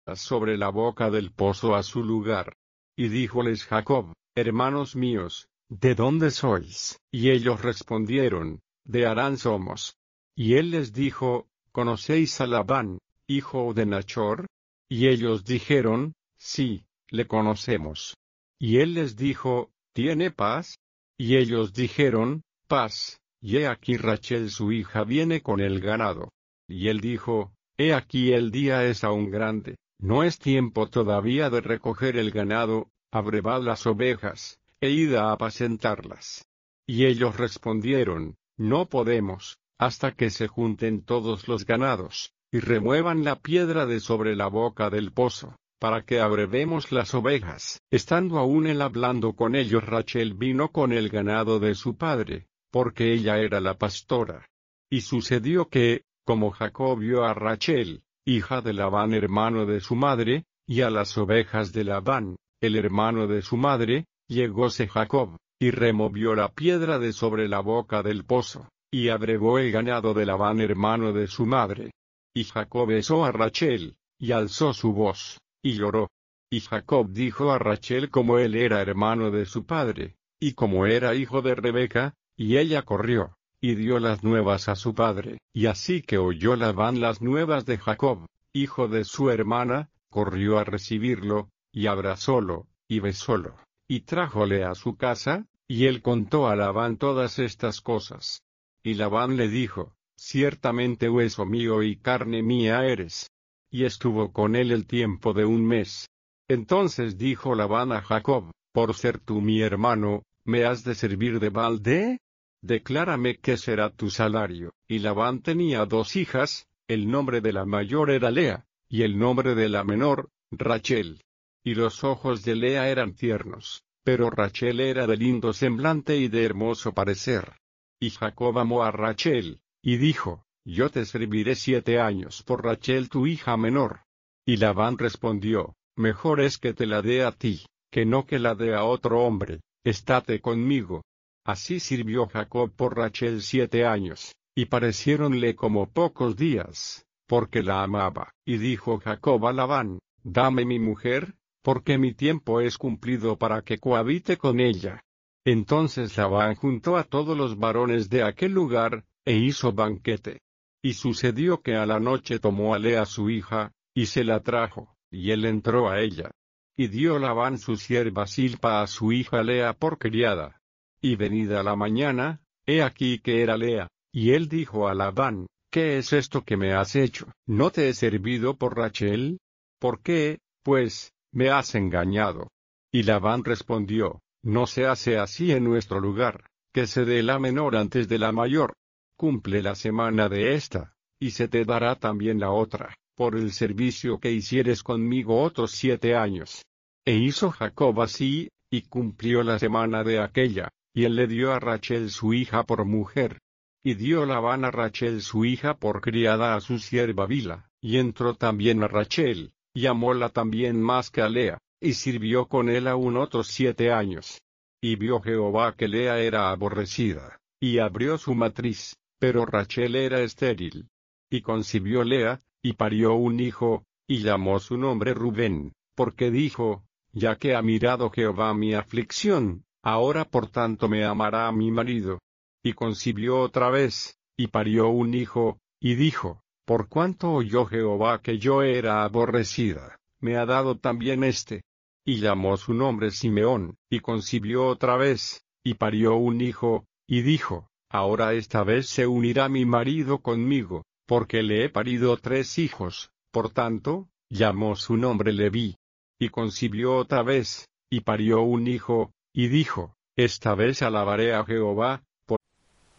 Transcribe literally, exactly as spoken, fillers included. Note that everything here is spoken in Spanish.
sobre la boca del pozo a su lugar. Y díjoles Jacob: Hermanos míos, ¿de dónde sois? Y ellos respondieron: De Harán somos. Y él les dijo: ¿Conocéis a Labán, hijo de Nachor? Y ellos dijeron: Sí, le conocemos. Y él les dijo: ¿Tiene paz? Y ellos dijeron: Paz, y he aquí Rachel su hija viene con el ganado. Y él dijo: He aquí el día es aún grande, no es tiempo todavía de recoger el ganado, abrevad las ovejas, e id a apacentarlas. Y ellos respondieron: No podemos, hasta que se junten todos los ganados, y remuevan la piedra de sobre la boca del pozo, para que abrevemos las ovejas. Estando aún él hablando con ellos, Rachel vino con el ganado de su padre, porque ella era la pastora. Y sucedió que, como Jacob vio a Rachel, hija de Labán hermano de su madre, y a las ovejas de Labán, el hermano de su madre, llegóse Jacob, y removió la piedra de sobre la boca del pozo, y abrevó el ganado de Labán hermano de su madre. Y Jacob besó a Rachel, y alzó su voz, y lloró. Y Jacob dijo a Rachel como él era hermano de su padre, y como era hijo de Rebeca, y ella corrió, y dio las nuevas a su padre. Y así que oyó Labán las nuevas de Jacob, hijo de su hermana, corrió a recibirlo, y abrazólo, y besólo, y trájole a su casa, y él contó a Labán todas estas cosas. Y Labán le dijo: Ciertamente hueso mío y carne mía eres. Y estuvo con él el tiempo de un mes. Entonces dijo Labán a Jacob: Por ser tú mi hermano, ¿me has de servir de balde? Declárame qué será tu salario. Y Labán tenía dos hijas, el nombre de la mayor era Lea, y el nombre de la menor, Rachel. Y los ojos de Lea eran tiernos, pero Rachel era de lindo semblante y de hermoso parecer. Y Jacob amó a Rachel, y dijo: Yo te serviré siete años por Rachel tu hija menor. Y Labán respondió: Mejor es que te la dé a ti, que no que la dé a otro hombre, estate conmigo. Así sirvió Jacob por Rachel siete años, y pareciéronle como pocos días, porque la amaba. Y dijo Jacob a Labán: Dame mi mujer, porque mi tiempo es cumplido para que cohabite con ella. Entonces Labán juntó a todos los varones de aquel lugar, e hizo banquete. Y sucedió que a la noche tomó a Lea su hija, y se la trajo, y él entró a ella. Y dio Labán su sierva Silpa a su hija Lea por criada. Y venida la mañana, he aquí que era Lea, y él dijo a Labán: ¿Qué es esto que me has hecho? ¿No te he servido por Rachel? ¿Por qué, pues, me has engañado? Y Labán respondió: No se hace así en nuestro lugar, que se dé la menor antes de la mayor. Cumple la semana de esta, y se te dará también la otra, por el servicio que hicieres conmigo otros siete años. E hizo Jacob así, y cumplió la semana de aquella, y él le dio a Rachel su hija por mujer. Y dio Labán a Rachel su hija por criada a su sierva Bila, y entró también a Rachel, y amóla también más que a Lea, y sirvió con él aún otros siete años. Y vio Jehová que Lea era aborrecida, y abrió su matriz, pero Rachel era estéril. Y concibió Lea, y parió un hijo, y llamó su nombre Rubén, porque dijo: Ya que ha mirado Jehová mi aflicción, ahora por tanto me amará a mi marido. Y concibió otra vez, y parió un hijo, y dijo: Por cuanto oyó Jehová que yo era aborrecida, me ha dado también este. Y llamó su nombre Simeón, y concibió otra vez, y parió un hijo, y dijo: Ahora esta vez se unirá mi marido conmigo, porque le he parido tres hijos. Por tanto, llamó su nombre Leví. Y concibió otra vez, y parió un hijo, y dijo: Esta vez alabaré a Jehová,